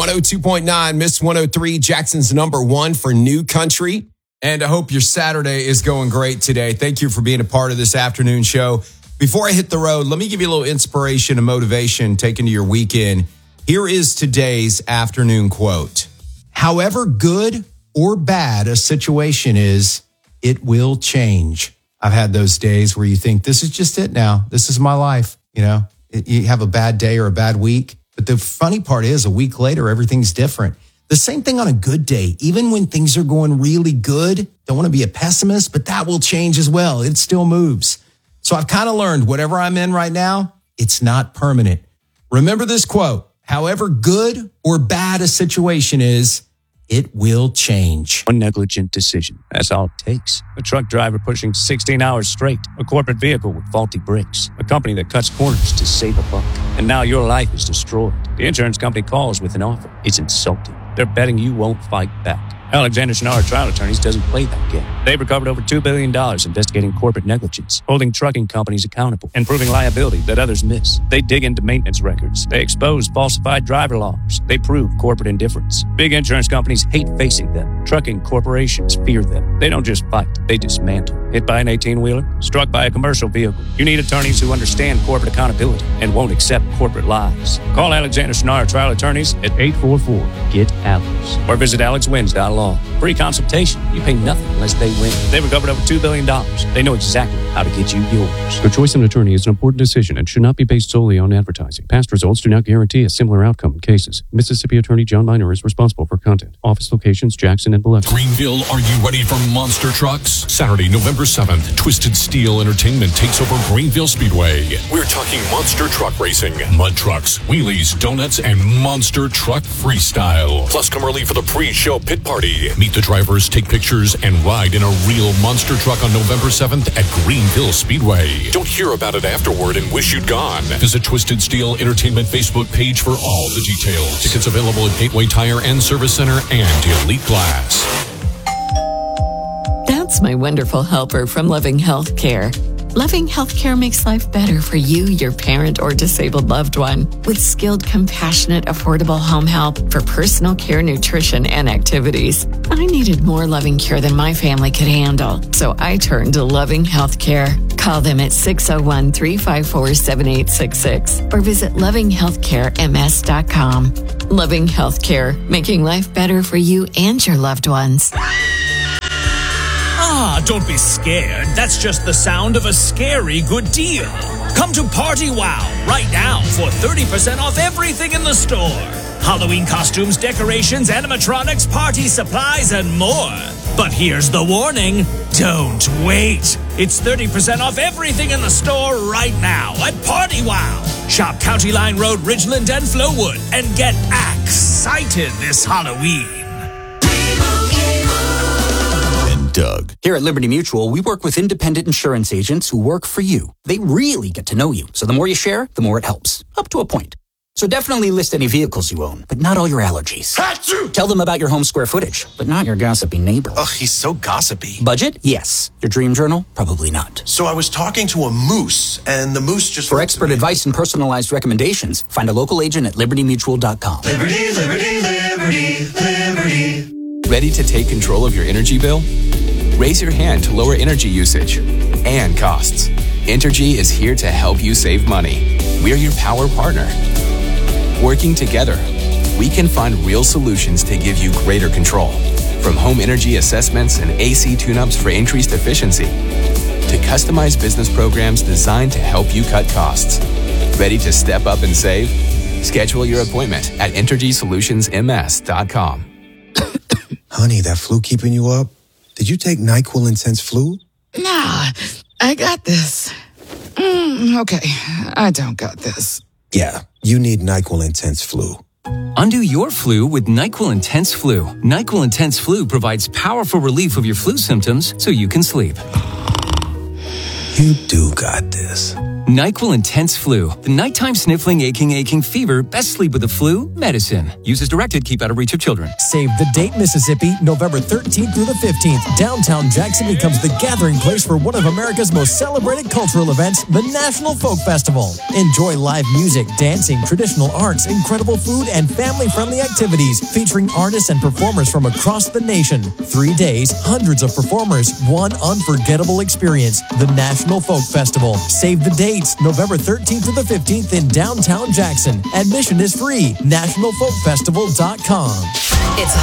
102.9, Miss 103, Jackson's number one for new country. And I hope your Saturday is going great today. Thank you for being a part of this afternoon show. Before I hit the road, let me give you a little inspiration and motivation taken to your weekend. Here is today's afternoon quote. However good or bad a situation is, it will change. I've had those days where you think, this is just it now. This is my life. You know, you have a bad day or a bad week. But the funny part is, a week later, everything's different. The same thing on a good day. Even when things are going really good, don't want to be a pessimist, but that will change as well. It still moves. So I've kind of learned whatever I'm in right now, it's not permanent. Remember this quote, however good or bad a situation is, it will change. One negligent decision. That's all it takes. A truck driver pushing 16 hours straight. A corporate vehicle with faulty brakes. A company that cuts corners to save a buck. And now your life is destroyed. The insurance company calls with an offer. It's insulting. They're betting you won't fight back. Alexander Schnarr Trial Attorneys doesn't play that game. They've recovered over $2 billion investigating corporate negligence, holding trucking companies accountable, and proving liability that others miss. They dig into maintenance records. They expose falsified driver logs. They prove corporate indifference. Big insurance companies hate facing them. Trucking corporations fear them. They don't just fight, they dismantle. Hit by an 18-wheeler? Struck by a commercial vehicle? You need attorneys who understand corporate accountability and won't accept corporate lies. Call Alexander Schnarr Trial Attorneys at 844-GET-ALEX or visit alexwins.law. Free consultation. You pay nothing unless they win. They recovered over $2 billion. They know exactly how to get you yours. The choice of an attorney is an important decision and should not be based solely on advertising. Past results do not guarantee a similar outcome in cases. Mississippi Attorney John Miner is responsible for content. Office locations Jackson and Biloxi. Greenville, are you ready for monster trucks? Saturday, November 7th, Twisted Steel Entertainment takes over Greenville Speedway. We're talking monster truck racing, mud trucks, wheelies, donuts, and monster truck freestyle. Plus, come early for the pre-show pit party. Meet the drivers, take pictures, and ride in a real monster truck on November 7th at Greenville Speedway. Don't hear about it afterward and wish you'd gone. Visit Twisted Steel Entertainment Facebook page for all the details. Tickets available at Gateway Tire and Service Center and Elite Glass. That's my wonderful helper from Loving Healthcare. Loving Healthcare makes life better for you, your parent, or disabled loved one with skilled, compassionate, affordable home help for personal care, nutrition, and activities. I needed more loving care than my family could handle, so I turned to Loving Healthcare. Call them at 601-354-7866 or visit lovinghealthcarems.com. Loving Healthcare, making life better for you and your loved ones. Ah, don't be scared. That's just the sound of a scary good deal. Come to Party Wow right now for 30% off everything in the store. Halloween costumes, decorations, animatronics, party supplies, and more. But here's the warning. Don't wait. It's 30% off everything in the store right now at Party Wow. Shop County Line Road, Ridgeland, and Flowood and get excited this Halloween. Doug. Here at Liberty Mutual, we work with independent insurance agents who work for you. They really get to know you. So the more you share, the more it helps. Up to a point. So definitely list any vehicles you own, but not all your allergies. Achoo! Tell them about your home square footage, but not your gossipy neighbor. Ugh, he's so gossipy. Budget? Yes. Your dream journal? Probably not. So I was talking to a moose, and the moose just... For expert advice and personalized recommendations, find a local agent at libertymutual.com. Liberty, liberty, liberty, liberty. Ready to take control of your energy bill? Raise your hand to lower energy usage and costs. Entergy is here to help you save money. We're your power partner. Working together, we can find real solutions to give you greater control. From home energy assessments and AC tune-ups for increased efficiency, to customized business programs designed to help you cut costs. Ready to step up and save? Schedule your appointment at EnergySolutionsMS.com. Honey, that flu keeping you up? Did you take NyQuil Intense Flu? Nah, I got this. Okay, I don't got this. Yeah, you need NyQuil Intense Flu. Undo your flu with NyQuil Intense Flu. NyQuil Intense Flu provides powerful relief of your flu symptoms so you can sleep. You do got this. NyQuil Intense Flu. The nighttime sniffling, aching fever. Best sleep with the flu. Medicine. Use as directed. Keep out of reach of children. Save the date, Mississippi, November 13th through the 15th. Downtown Jackson becomes the gathering place for one of America's most celebrated cultural events, the National Folk Festival. Enjoy live music, dancing, traditional arts, incredible food, and family-friendly activities featuring artists and performers from across the nation. 3 days, hundreds of performers, one unforgettable experience. The National Folk Festival. Save the dates, November 13th to the 15th in downtown Jackson. Admission is free. NationalFolkFestival.com. It's